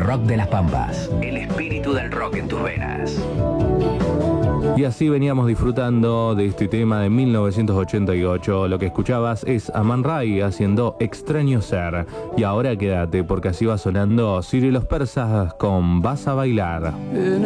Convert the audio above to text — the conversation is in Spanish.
Rock de las Pampas. El espíritu del rock en tus venas. Y así veníamos disfrutando de este tema de 1988. Lo que escuchabas es a Man Ray haciendo Extraño Ser. Y ahora quédate porque así va sonando Sirio y los Persas con Vas a Bailar. En